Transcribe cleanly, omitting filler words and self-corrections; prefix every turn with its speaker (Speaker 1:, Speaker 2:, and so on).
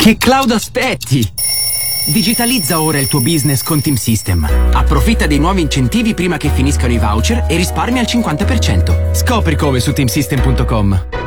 Speaker 1: Che cloud aspetti? Digitalizza ora il tuo business con Team System. Approfitta dei nuovi incentivi prima che finiscano i voucher e risparmia al 50%. Scopri come su teamsystem.com.